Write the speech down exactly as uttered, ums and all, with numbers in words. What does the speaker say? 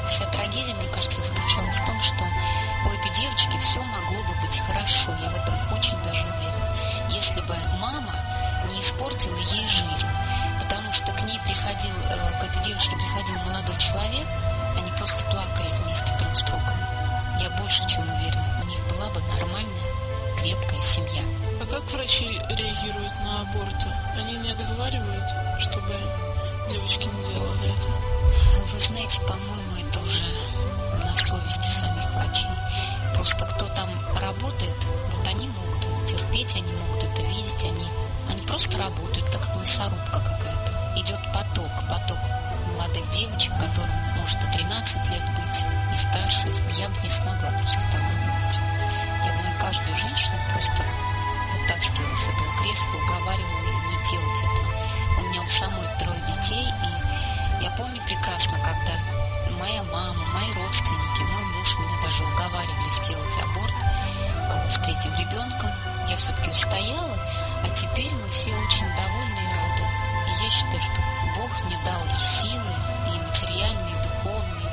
вся трагедия, мне кажется, заключалась в том, что у этой девочки все могло бы быть хорошо. Я в этом очень даже уверена. Если бы мама не испортила ей жизнь. Потому что к ней приходил, к этой девочке приходил молодой человек, они просто плакали вместе друг с другом. Я больше чем уверена, у них была бы нормальная, крепкая семья. А как врачи реагируют на аборты? Они не договаривают, чтобы девочки не делали это? Вы знаете, по-моему, это уже на совести самих врачей. Просто кто там работает, вот они могут это терпеть, они могут это видеть, они, они просто работают, так как мясорубка какая-то. Идет поток, поток молодых девочек, которым может и тринадцать лет быть, и старше. Я бы не смогла просто там работать. Я бы каждую женщину просто вытаскивала с этого кресла, уговаривала ее не делать этого. У меня у самой трое детей, и я помню прекрасно, когда моя мама, мои родственники, мой муж меня даже уговаривали сделать аборт э, с третьим ребенком. Я все-таки устояла, а теперь мы все очень довольны и рады. И я считаю, что Бог мне дал и силы, и материальные, и